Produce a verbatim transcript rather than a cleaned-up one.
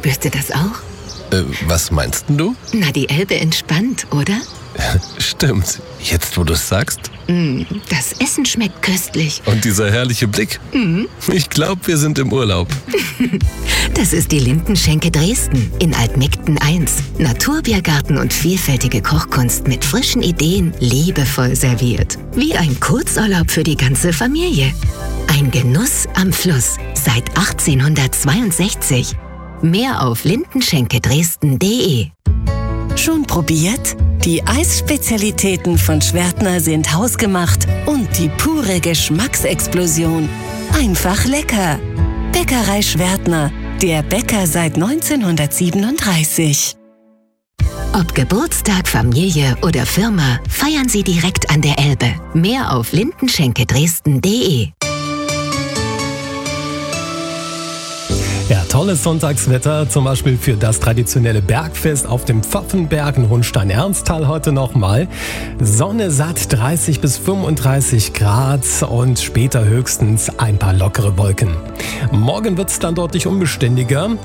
Spürst du das auch? Äh, was meinst denn du? Na, die Elbe entspannt, oder? Stimmt. Jetzt, wo du es sagst. Mm, das Essen schmeckt köstlich. Und dieser herrliche Blick. Mm. Ich glaube, wir sind im Urlaub. Das ist die Lindenschenke Dresden in Altmegden eins. Naturbiergarten und vielfältige Kochkunst mit frischen Ideen, liebevoll serviert. Wie ein Kurzurlaub für die ganze Familie. Ein Genuss am Fluss seit achtzehnhundertzweiundsechzig. Mehr auf lindenschenkedresden punkt de. Schon probiert? Die Eisspezialitäten von Schwertner sind hausgemacht und die pure Geschmacksexplosion. Einfach lecker. Bäckerei Schwertner, der Bäcker seit neunzehnhundertsiebenunddreißig. Ob Geburtstag, Familie oder Firma, feiern Sie direkt an der Elbe. Mehr auf lindenschenkedresden punkt de. Ja, tolles Sonntagswetter, zum Beispiel für das traditionelle Bergfest auf dem Pfaffenberg in Hohenstein-Ernsthal heute nochmal. Sonne satt, dreißig bis fünfunddreißig Grad und später höchstens ein paar lockere Wolken. Morgen wird es dann deutlich unbeständiger.